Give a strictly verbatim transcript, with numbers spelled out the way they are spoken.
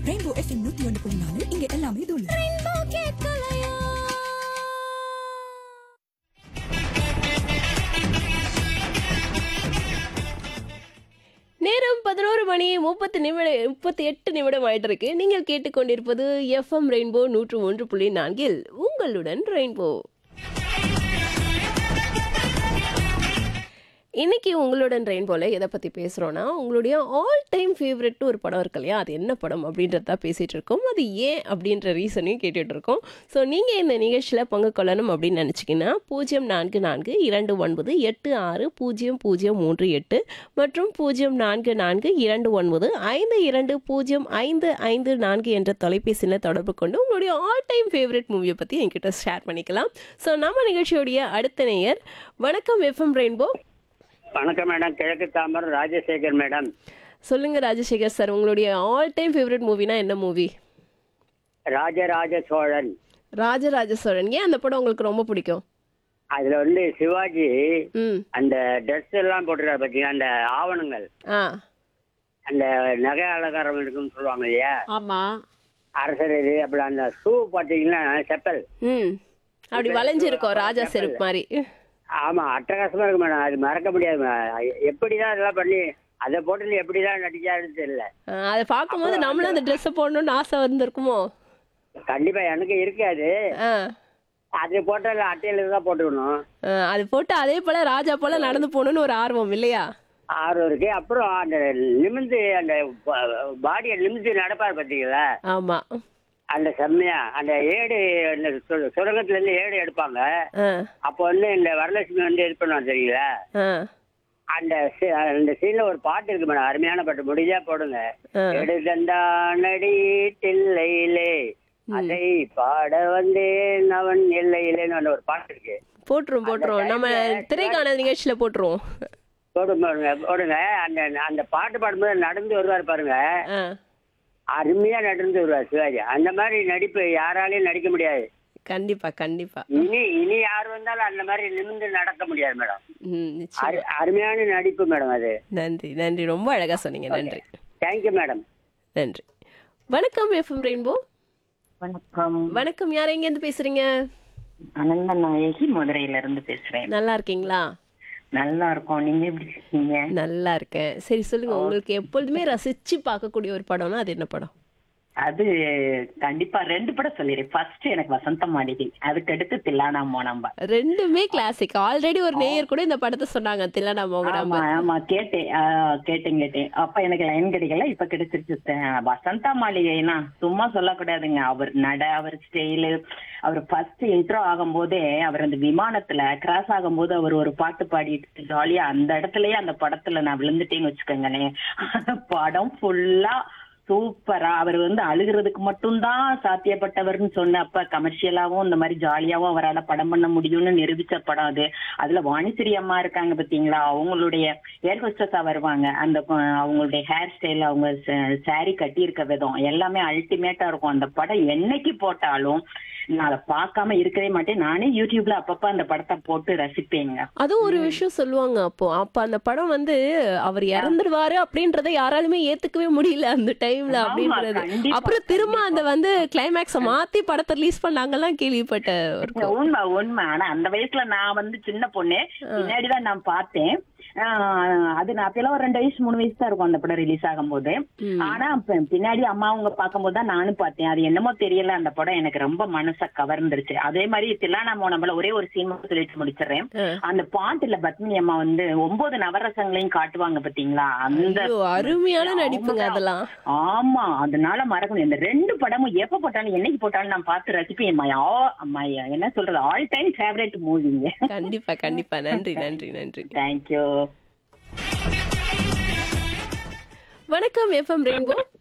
Rainbow FM நூத்தி ஒன்று புள்ளி நாலு இங்க எல்லாமே தூள். நேரம் பதினோரு மணி முப்பத்து நிமிட முப்பத்தி எட்டு நிமிடம் ஆயிட்டு இருக்கு. நீங்கள் கேட்டுக்கொண்டிருப்பது எஃப்எம் ரெயின்போ நூற்று ஒன்று புள்ளி நான்கில் உங்களுடன் ரெயின்போ. இன்னைக்கு உங்களுடன் ரெயின்போல எதை பற்றி பேசுகிறோன்னா, உங்களுடைய ஆல் டைம் ஃபேவரெட்னு ஒரு படம் இருக்கு இல்லையா, அது என்ன படம் அப்படின்றத பேசிகிட்டு இருக்கோம். அது ஏன் அப்படின்ற ரீசனையும் கேட்டுட்டு இருக்கோம். ஸோ நீங்கள் இந்த நிகழ்ச்சியில் பங்கு கொள்ளணும் அப்படின்னு நினச்சிங்கன்னா பூஜ்ஜியம் நான்கு நான்கு இரண்டு ஒன்பது எட்டு ஆறு பூஜ்ஜியம் பூஜ்ஜியம் மூன்று எட்டு மற்றும் பூஜ்ஜியம் நான்கு நான்கு இரண்டு ஒன்பது ஐந்து இரண்டு பூஜ்ஜியம் ஐந்து ஐந்து நான்கு என்ற தொலைபேசியில் தொடர்பு கொண்டு உங்களுடைய ஆல் டைம் ஃபேவரெட் மூவியை பற்றி என்கிட்ட ஷேர் பண்ணிக்கலாம். ஸோ நம்ம நிகழ்ச்சியோடைய அடுத்த நேயர். வணக்கம் எஃப்எம் ரெயின்போ. வணக்கம் மேடம். கிழக்கு தாம்பரம் ராஜசேகர் மேடம். சொல்லுங்க ராஜசேகர் சார், உங்களுடைய ஆல் டைம் ஃபேவரட் மூவினா என்ன மூவி? ராஜராஜ சோழன். ராஜராஜ சோழன். ஏன் அந்த படம் உங்களுக்கு ரொம்ப பிடிக்கும்? அதுல வந்து சிவாஜி ம் அந்த ட்ரெஸ் எல்லாம் போட்டுருக்காரு பாத்தீங்கன்னா, அந்த ஆவணங்கள், ஆ அந்த நகை அலங்காரம் இருக்குன்னு சொல்லுவாங்க இல்லையா, ஆமா, அரசர் இது அப்படி அந்த ஷூ பாத்தீங்கன்னா செப்பல், ம் அப்படி வளைஞ்சிருக்கோம் ராஜா செருப்பு மாதிரி. ஆமா, அட்டகாசமா இருக்கு மேடம். அது மறக்க முடியாது. எப்படிதான் இதெல்லாம் பண்ணி அதை போட்டு எப்படிதான் நடிச்சாருன்னு தெரியல. ஆ, அதை பார்க்கும்போது நம்மளும் அந்த ட்ரெஸ் போடணும்னு ஆசை வந்திருக்குமோ? கண்டிப்பா எனக்கு இருக்காது. ஆ அது போட்டால அட்டையில தான் போட்டுக்கணும். ஆ, அது போட்டு அதே போல ராஜா போல நடந்து போகணும்னு ஒரு ஆர்வம் இல்லையா? ஆர்வம் இருக்கு. அப்புறம் அந்த நிமிந்து அந்த பாடியை நிமிந்து நடப்பாரு பாத்தீங்களா, ஆமா, அந்த செம்மையா அந்த ஏடு இந்த சு- சுரங்கத்துல இருந்து ஏடு எடுப்பாங்க. ஆ அப்போ வந்து இந்த வரலட்சுமி வந்து இது பண்ணுவாங்க தெரியுங்களா, ஆ அந்த சி- அந்த சீன்ல ஒரு பாட்டு இருக்கு மேடம், அருமையான பாட்டு. முடிஞ்சா போடுங்க. ஆ. எடுதண்டா நடி தில்லையிலே அதை பாட வந்தேன் அவன் எல்லையிலேன்னு ஒரு பாட்டு இருக்கு. போட்டுரும் போட்டுரும் நம்ம திரைக்கான நிகழ்ச்சியில போட்டுருவோம். போடுங்க போடுங்க போடுங்க. அந்த அந்த பாட்டு பாடும்போது நடந்து வருவார் பாருங்க, ஆ அருமையா நடந்து வருவார் சிவாஜி. அந்த மாதிரி நடிப்பு யாராலையும் நடிக்க முடியாது. கண்டிப்பா கண்டிப்பா. இனி இனி யார் வந்தாலும் அந்த மாதிரி நிமிர்ந்து நடக்க முடியாது மேடம். ம் நிச்சயம். அரு- அருமையான நடிப்பு மேடம் அது. நன்றி நன்றி, ரொம்ப அழகா சொன்னீங்க. நன்றி தேங்க்யூ மேடம். நன்றி. வணக்கம் எஃப்எம் ரெயின்போ. வணக்கம். வணக்கம், யார் எங்க இருந்து பேசுறீங்க? அனந்த நாயகி மதுரையில இருந்து பேசுறேன். நல்லா இருக்கீங்களா? நல்லா இருக்கோம். நீங்க எப்படி இருக்கீங்க? நல்லா இருக்கேன். சரி சொல்லுங்க, உங்களுக்கு எப்பொழுதுமே ரசிச்சு பார்க்கக்கூடிய ஒரு படம்னா அது என்ன படம்? அது கண்டிப்பா ரெண்டு படம் சொல்லிடுறேன். ஃபர்ஸ்ட் எனக்கு வசந்த மாளிகை, அதுக்கு அடுத்து தில்லானா மோனம்பா. ரெண்டுமே கிளாசிக். ஆல்ரெடி ஒரு நேயர் கூட இந்த படத்தை சொன்னாங்க, தில்லானா ஆமா மோகனாம்பா. ஆமா கேட்டேன். ஆஹ் கேட்டேன் கேட்டேன். அப்ப எனக்கு லைன் கிடைக்கல, இப்ப கிடைச்சிருச்சு. அஹ் வசந்த மாளிகைனா சும்மா சொல்லக்கூடாதுங்க. அவர் நட, அவர் ஸ்டைலு, அவர் ஃபர்ஸ்ட் இன்ட்ரோ ஆகும் போதே அவர் அந்த விமானத்துல கிராஸ் ஆகும் போது அவர் ஒரு பாட்டு பாடிட்டு ஜாலியா அந்த இடத்துலயே அந்த படத்துல நான் விழுந்துட்டேன்னு வச்சுக்கோங்களேன். படம் ஃபுல்லா சூப்பரா. அவர் வந்து அழுகிறதுக்கு மட்டும்தான் சாத்தியப்பட்டவர்னு சொன்ன அப்ப கமர்ஷியலாவும் இந்த மாதிரி ஜாலியாவும் அவரால் படம் பண்ண முடியும்னு நிரூபிச்ச படம் அது. அதுல வாணிஸ்ரீ அம்மா இருக்காங்க பாத்தீங்களா, அவங்களுடைய ஏர் ஹோஸ்டஸா வருவாங்க. அந்த அஹ், அவங்களுடைய ஹேர் ஸ்டைல், அவங்க சாரி கட்டி இருக்க விதம் எல்லாமே அல்டிமேட்டா இருக்கும். அந்த படம் என்னைக்கு போட்டாலும் நான் அதை பார்க்காம இருக்கவே மாட்டேன். நானே யூடியூப்ல அப்பப்ப அந்த படத்தை போட்டு ரசிப்பேங்க. அதுவும் ஒரு விஷயம் சொல்லுவாங்க. அப்போ அப்ப அந்த படம் வந்து அவர் இறந்துடுவாரு அப்படின்றத யாராலுமே ஏத்துக்கவே முடியல அந்த டைம்ல அப்படின்றது. கண்டிப்பா, அப்புறம் திரும்ப அந்த வந்து கிளைமேக்ஸ மாத்தி படத்தை ரிலீஸ் பண்ணாங்கலாம் கேள்விப்பட்ட இருக்கும். உண்மை உண்மை. ஆனா அந்த வயசுல நான் வந்து சின்ன பொண்ணு, பின்னாடிதான் நான் பார்த்தேன். ஆஹ் அது நான் அப்பெல்லாம் ஒரு ரெண்டு வயசு மூணு வயசு தான் இருக்கும் அந்த படம் ரிலீஸ் ஆகும் போது. ஆனா பி- பின்னாடி அம்மா அவங்க பார்க்கும் போது தான் நானும் பார்த்தேன். அது என்னமோ தெரியல, அந்த படம் எனக்கு ரொம்ப மனச கவர்ந்துருச்சு. அதே மாதிரி தில்லானா மோனம்பல ஒரே ஒரு சீன் சொல்லிட்டு முடிச்சிடுறேன். அந்த பாட்டுல பத்மினி அம்மா வந்து ஒன்பது நவரசங்களையும் காட்டுவாங்க பாத்தீங்களா, அந்த ஐயோ, அருமையான நடிப்புங்க அதெல்லாம். ஆமா, அதனால மறக்க முடியாது. இந்த ரெண்டு படமும் எப்ப போட்டாலும் என்னைக்கு போட்டாலும் நான் பார்த்து ரசிப்பேன். மை ஆ- மை என்ன சொல்றது, ஆல் டைம் ஃபேவரட் மூவிங்க. கண்டிப்பா கண்டிப்பா. நன்றி நன்றி நன்றி. தேங்க்யூ. வணக்கம் எஃப்எம் ரெயின்போ.